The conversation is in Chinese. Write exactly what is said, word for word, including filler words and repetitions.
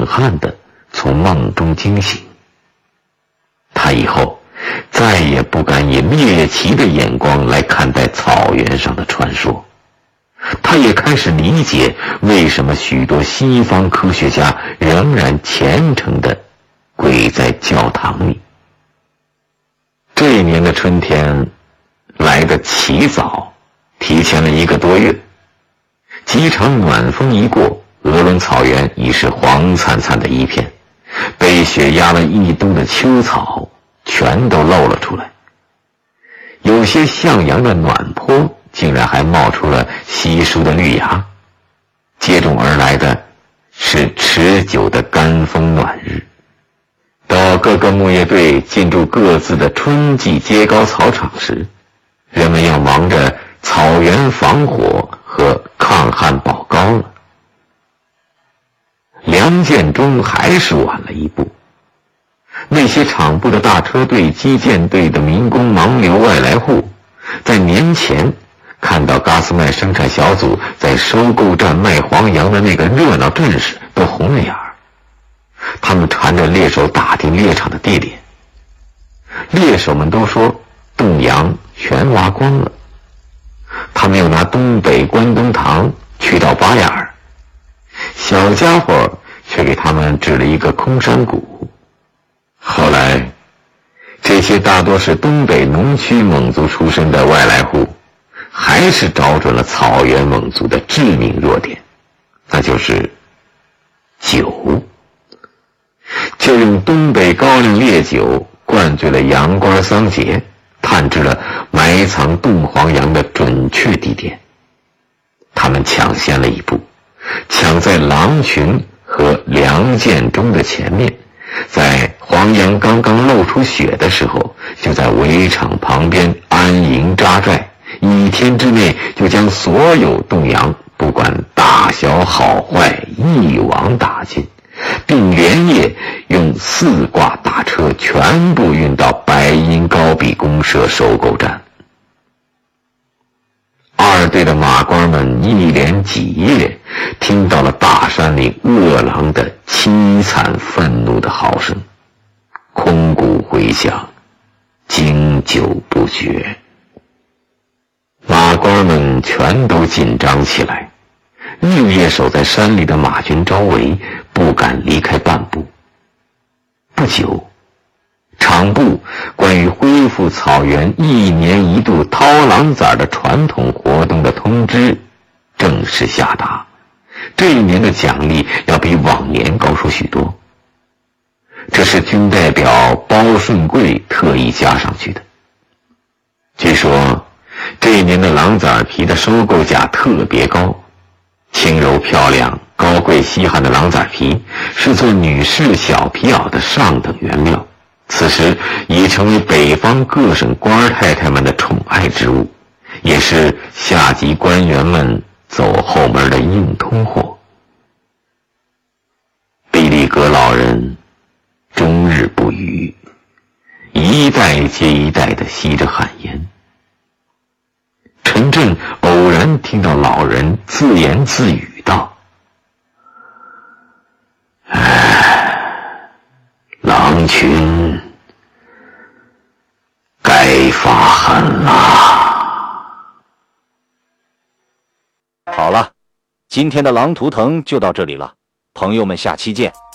撼地从梦中惊醒。他以后再也不敢以猎奇的眼光来看待草原上的传说。他也开始理解为什么许多西方科学家仍然虔诚地跪在教堂里。这一年的春天来得奇早，提前了一个多月。几场暖风一过，鄂伦草原已是黄灿灿的一片，被雪压了一冬的秋草全都露了出来。有些向阳的暖坡竟然还冒出了稀疏的绿芽，接踵而来的是持久的干风暖日。到各个牧业队进驻各自的春季接高草场时，人们要忙着草原防火和抗旱保高了。梁建中还是晚了一步。那些厂部的大车队、基建队的民工、盲流、外来户，在年前看到嘎斯麦生产小组在收购站卖黄羊的那个热闹阵势，都红了眼儿。他们缠着猎手打听猎场的地点。猎手们都说冻羊全挖光了。他们又拿东北关东糖去到巴雅尔，小家伙却给他们指了一个空山谷。后来这些大多是东北农区蒙族出身的外来户，还是找准了草原蒙族的致命弱点，那就是酒。就用东北高粱烈酒灌醉了羊倌桑杰，探知了埋藏冻黄羊的准确地点。他们抢先了一步，抢在狼群和梁建中的前面，在黄羊刚刚露出血的时候，就在围场旁边安营扎寨，一天之内就将所有冻羊不管大小好坏一网打尽，并连夜用四挂大车全部运到白银高壁公社收购站。二队的马官们一连几夜听到了大山里饿狼的凄惨愤怒的嚎声，空谷回响，经久不绝。马官们全都紧张起来，日夜守在山里的马群周围，不敢离开半步。不久，厂部关于恢复草原一年一度掏狼崽的传统活动的通知正式下达，这一年的奖励要比往年高出许多。这是军代表包顺贵特意加上去的。据说这一年的狼崽皮的收购价特别高，轻柔漂亮、高贵稀罕的狼崽皮是做女士小皮袄的上等原料，此时已成为北方各省官太太们的宠爱之物，也是下级官员们走后门的硬通货。毕利格老人终日不语，一代接一代地吸着旱烟。陈震偶然听到老人自言自语道：唉，狼群该发狠了。 好了，今天的狼图腾就到这里了，朋友们下期见。